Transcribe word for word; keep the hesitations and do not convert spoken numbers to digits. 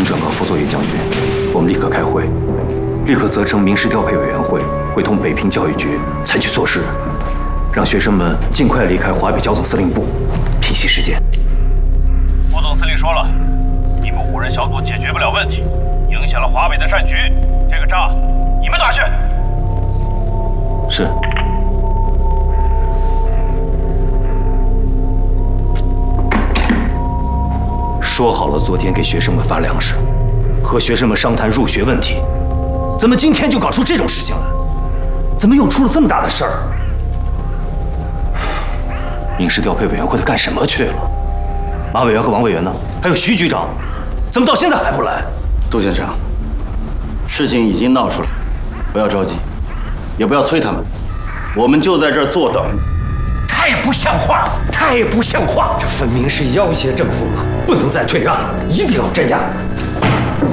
经转告副作业将军，我们立刻开会，立刻责成民事调配委员会会同北平教育局采取措施，让学生们尽快离开华北剿总司令部，平息事件。 副总司令说了，你们五人小组解决不了问题，影响了华北的战局，这个仗你们打去。 是。 说好了，昨天给学生们发粮食，和学生们商谈入学问题，怎么今天就搞出这种事情来？怎么又出了这么大的事儿？民事调配委员会他干什么去了？马委员和王委员呢？还有徐局长，怎么到现在还不来？ 杜先生，事情已经闹出来，不要着急，也不要催他们，我们就在这儿坐等。 太不像话了！太不像话！这分明是要挟政府啊！不能再退让了，一定要镇压。